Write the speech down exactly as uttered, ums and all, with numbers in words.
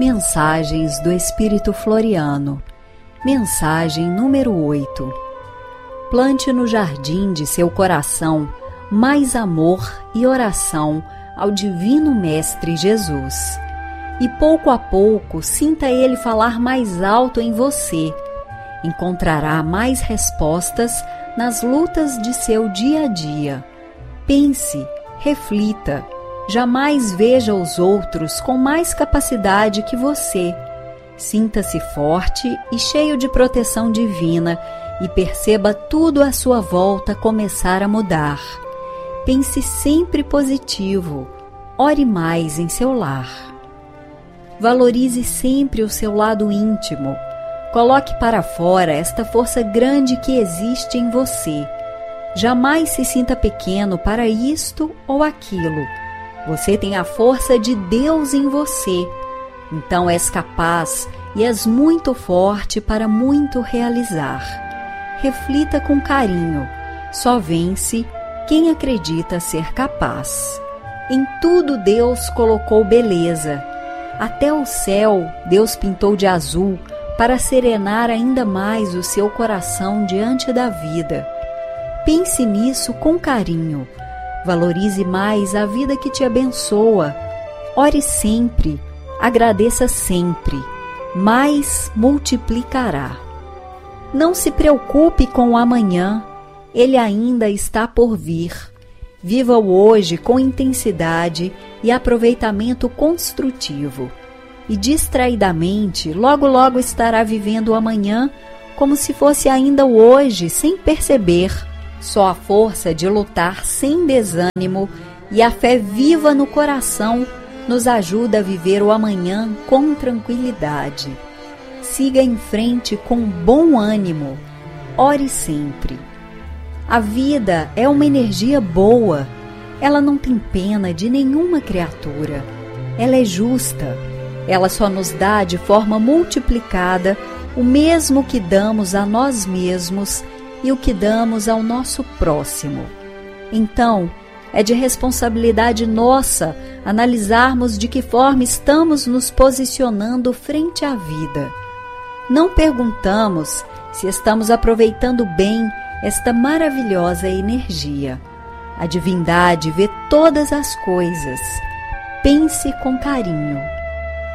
Mensagens do Espírito Floriano. Mensagem número oito. Plante no jardim de seu coração mais amor e oração ao Divino Mestre Jesus. E pouco a pouco sinta Ele falar mais alto em você. Encontrará mais respostas nas lutas de seu dia a dia. Pense, reflita. Jamais veja os outros com mais capacidade que você. Sinta-se forte e cheio de proteção divina e perceba tudo à sua volta começar a mudar. Pense sempre positivo. Ore mais em seu lar. Valorize sempre o seu lado íntimo. Coloque para fora esta força grande que existe em você. Jamais se sinta pequeno para isto ou aquilo. Você tem a força de Deus em você. Então és capaz e és muito forte para muito realizar. Reflita com carinho. Só vence quem acredita ser capaz. Em tudo Deus colocou beleza. Até o céu Deus pintou de azul para serenar ainda mais o seu coração diante da vida. Pense nisso com carinho. Valorize mais a vida que te abençoa. Ore sempre, agradeça sempre, mais multiplicará. Não se preocupe com o amanhã, ele ainda está por vir. Viva o hoje com intensidade e aproveitamento construtivo. E distraidamente, logo logo estará vivendo o amanhã como se fosse ainda o hoje, sem perceber. Só a força de lutar sem desânimo e a fé viva no coração nos ajuda a viver o amanhã com tranquilidade. Siga em frente com bom ânimo. Ore sempre. A vida é uma energia boa. Ela não tem pena de nenhuma criatura. Ela é justa. Ela só nos dá de forma multiplicada o mesmo que damos a nós mesmos e o que damos ao nosso próximo. Então, é de responsabilidade nossa analisarmos de que forma estamos nos posicionando frente à vida. Não perguntamos se estamos aproveitando bem esta maravilhosa energia. A divindade vê todas as coisas. Pense com carinho.